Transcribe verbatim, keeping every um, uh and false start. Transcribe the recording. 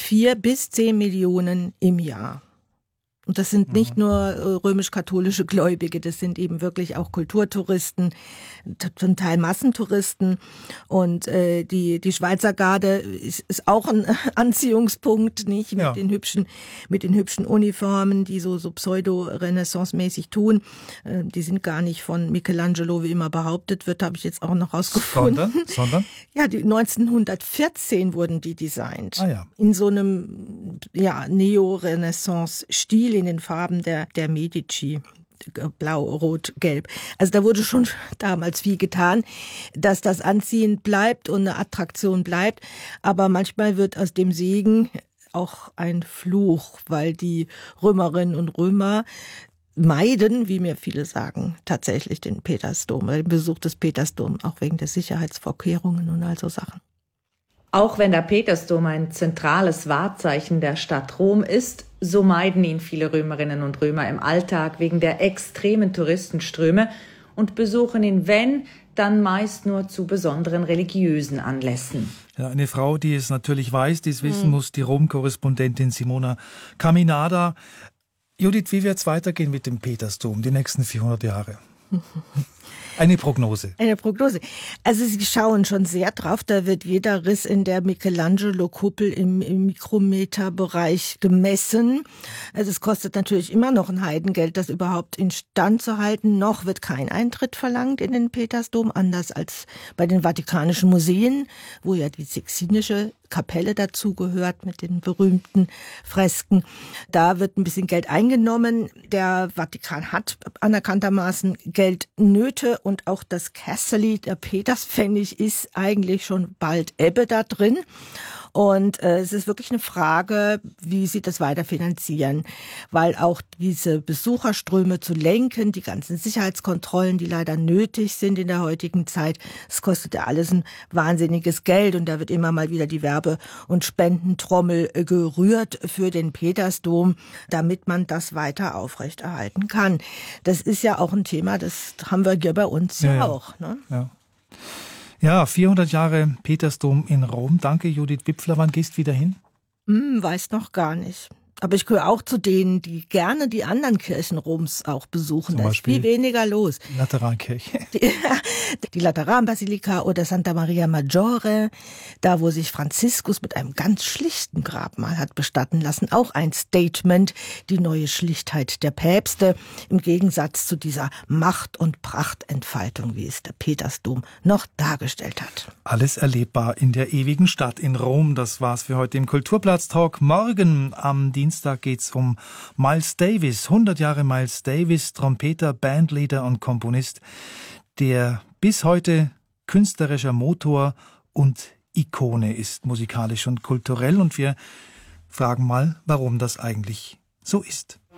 vier bis zehn Millionen im Jahr. Und das sind nicht nur römisch-katholische Gläubige, das sind eben wirklich auch Kulturtouristen, zum Teil Massentouristen. Und äh, die die Schweizer Garde ist, ist auch ein Anziehungspunkt, nicht mit ja. den hübschen mit den hübschen Uniformen, die so so pseudo-Renaissance-mäßig tun. Äh, die sind gar nicht von Michelangelo, wie immer behauptet wird, habe ich jetzt auch noch rausgefunden. Sondern? Sondern? Ja, die neunzehnhundertvierzehn wurden die designt. Ah, ja. In so einem ja Neo-Renaissance-Stil in den Farben der, der Medici. Blau, Rot, Gelb. Also da wurde schon damals viel getan, dass das anziehend bleibt und eine Attraktion bleibt. Aber manchmal wird aus dem Segen auch ein Fluch, weil die Römerinnen und Römer meiden, wie mir viele sagen, tatsächlich den Petersdom, den Besuch des Petersdoms, auch wegen der Sicherheitsvorkehrungen und all so Sachen. Auch wenn der Petersdom ein zentrales Wahrzeichen der Stadt Rom ist, so meiden ihn viele Römerinnen und Römer im Alltag wegen der extremen Touristenströme und besuchen ihn, wenn, dann meist nur zu besonderen religiösen Anlässen. Ja, eine Frau, die es natürlich weiß, die es wissen hm. muss, die Rom-Korrespondentin Simona Caminada. Judith, wie wird es weitergehen mit dem Petersdom die nächsten vierhundert Jahre? Eine Prognose. Eine Prognose. Also Sie schauen schon sehr drauf, da wird jeder Riss in der Michelangelo-Kuppel im, im Mikrometerbereich gemessen. Also es kostet natürlich immer noch ein Heidengeld, das überhaupt instand zu halten. Noch wird kein Eintritt verlangt in den Petersdom, anders als bei den Vatikanischen Museen, wo ja die Sixtinische Kapelle dazugehört mit den berühmten Fresken. Da wird ein bisschen Geld eingenommen. Der Vatikan hat anerkanntermaßen Geldnöte und auch das Cassali, der Peterspfennig, ist eigentlich schon bald Ebbe da drin. Und äh, es ist wirklich eine Frage, wie sie das weiter finanzieren, weil auch diese Besucherströme zu lenken, die ganzen Sicherheitskontrollen, die leider nötig sind in der heutigen Zeit, das kostet ja alles ein wahnsinniges Geld und da wird immer mal wieder die Werbe- und Spendentrommel gerührt für den Petersdom, damit man das weiter aufrechterhalten kann. Das ist ja auch ein Thema, das haben wir hier bei uns ja, ja auch. Ne? Ja. Ja, vierhundert Jahre Petersdom in Rom. Danke, Judith Wipfler. Wann gehst du wieder hin? Hm, weiß noch gar nicht. Aber ich gehöre auch zu denen, die gerne die anderen Kirchen Roms auch besuchen. Zum da Beispiel ist viel weniger los. Die Laterankirche. Die, die Lateranbasilika oder Santa Maria Maggiore, da wo sich Franziskus mit einem ganz schlichten Grabmal hat bestatten lassen. Auch ein Statement, die neue Schlichtheit der Päpste, im Gegensatz zu dieser Macht- und Prachtentfaltung, wie es der Petersdom noch dargestellt hat. Alles erlebbar in der ewigen Stadt in Rom. Das war's für heute im Kulturplatz-Talk. Morgen am Dienstag Dienstag geht's um Miles Davis, hundert Jahre Miles Davis, Trompeter, Bandleader und Komponist, der bis heute künstlerischer Motor und Ikone ist, musikalisch und kulturell. Und wir fragen mal, warum das eigentlich so ist.